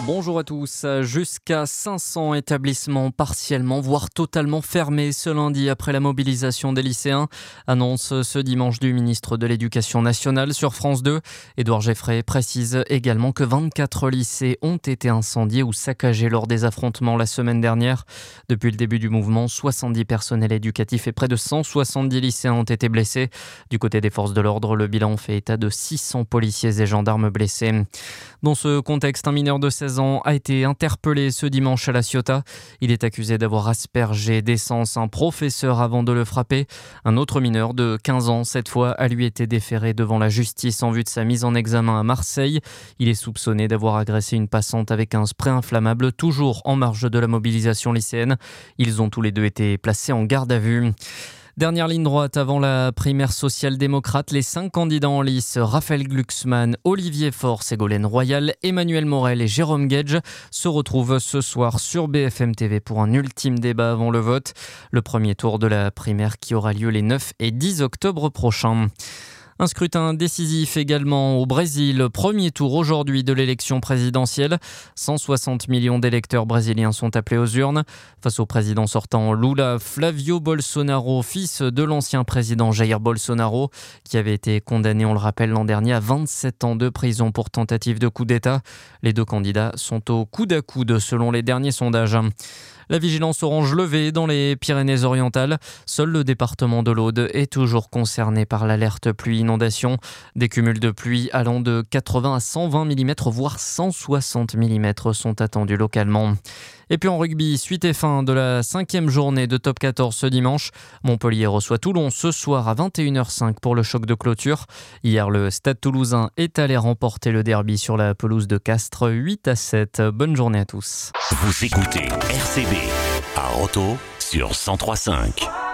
Bonjour à tous. Jusqu'à 500 établissements partiellement, voire totalement fermés ce lundi après la mobilisation des lycéens. Annonce ce dimanche du ministre de l'Éducation nationale sur France 2. Édouard Geffray précise également que 24 lycées ont été incendiés ou saccagés lors des affrontements la semaine dernière. Depuis le début du mouvement, 70 personnels éducatifs et près de 170 lycéens ont été blessés. Du côté des forces de l'ordre, le bilan fait état de 600 policiers et gendarmes blessés. Dans ce contexte, un mineur de 16 ans a été interpellé ce dimanche à La Ciotat. Il est accusé d'avoir aspergé d'essence un professeur avant de le frapper. Un autre mineur de 15 ans, cette fois, a lui été déféré devant la justice en vue de sa mise en examen à Marseille. Il est soupçonné d'avoir agressé une passante avec un spray inflammable, toujours en marge de la mobilisation lycéenne. Ils ont tous les deux été placés en garde à vue. Dernière ligne droite avant la primaire social-démocrate, les 5 candidats en lice, Raphaël Glucksmann, Olivier Faure, Ségolène Royal, Emmanuel Morel et Jérôme Guedj se retrouvent ce soir sur BFM TV pour un ultime débat avant le vote. Le premier tour de la primaire qui aura lieu les 9 et 10 octobre prochains. Un scrutin décisif également au Brésil. Premier tour aujourd'hui de l'élection présidentielle. 160 millions d'électeurs brésiliens sont appelés aux urnes. Face au président sortant Lula, Flavio Bolsonaro, fils de l'ancien président Jair Bolsonaro, qui avait été condamné, on le rappelle, l'an dernier à 27 ans de prison pour tentative de coup d'État. Les deux candidats sont au coude à coude selon les derniers sondages. La vigilance orange levée dans les Pyrénées-Orientales. Seul le département de l'Aude est toujours concerné par l'alerte pluie-inondation. Des cumuls de pluie allant de 80 à 120 mm, voire 160 mm sont attendus localement. Et puis en rugby, suite et fin de la 5e journée de Top 14 ce dimanche. Montpellier reçoit Toulon ce soir à 21h05 pour le choc de clôture. Hier, le Stade Toulousain est allé remporter le derby sur la pelouse de Castres 8-7. Bonne journée à tous. Vous écoutez RCB à Roto sur 103.5.